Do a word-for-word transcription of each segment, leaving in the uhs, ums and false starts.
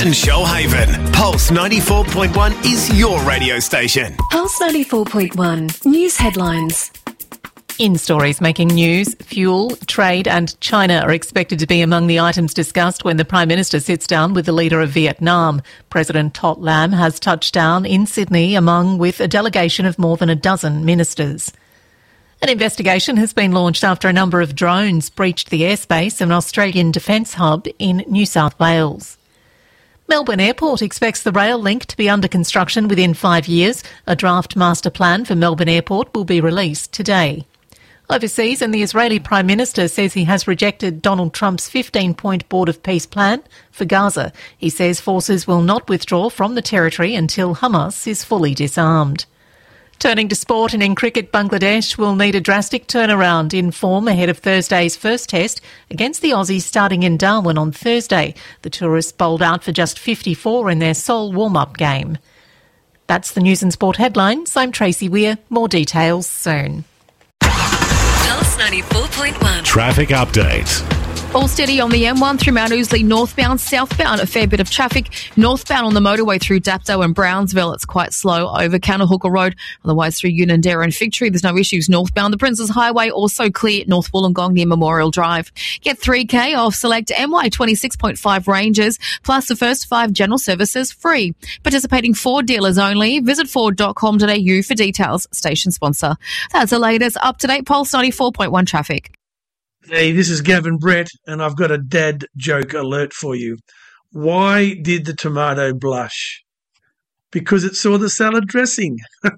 And Shoalhaven, Pulse ninety-four point one is your radio station. Pulse ninety-four point one, news headlines. In stories making news, fuel, trade and China are expected to be among the items discussed when the Prime Minister sits down with the leader of Vietnam. President Tot Lam has touched down in Sydney among with a delegation of more than a dozen ministers. An investigation has been launched after a number of drones breached the airspace of an Australian defence hub in New South Wales. Melbourne Airport expects the rail link to be under construction within five years. A draft master plan for Melbourne Airport will be released today. Overseas, and the Israeli Prime Minister says he has rejected Donald Trump's fifteen-point Board of Peace plan for Gaza. He says forces will not withdraw from the territory until Hamas is fully disarmed. Turning to sport, and in cricket, Bangladesh will need a drastic turnaround in form ahead of Thursday's first test against the Aussies starting in Darwin on Thursday. The tourists bowled out for just fifty-four in their sole warm-up game. That's the news and sport headlines. I'm Tracy Weir. More details soon. Pulse ninety-four point one. Traffic update. All steady on the M one through Mount Ousley, northbound, southbound, a fair bit of traffic. Northbound on the motorway through Dapto and Brownsville, it's quite slow over Counterhooker Road. Otherwise through Unanderra and Fig Tree, there's no issues northbound. The Princes Highway also clear, North Wollongong near Memorial Drive. Get three K off select M Y twenty-six point five ranges, plus the first five general services free. Participating Ford dealers only. Visit ford dot com dot a u for details. Station sponsor. That's the latest up-to-date Pulse ninety-four point one traffic. Hey, this is Gavin Brett, and I've got a dad joke alert for you. Why did the tomato blush? Because it saw the salad dressing.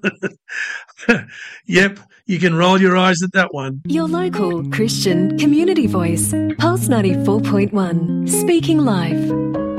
Yep, you can roll your eyes at that one. Your local Christian community voice. Pulse ninety-four point one. Speaking life.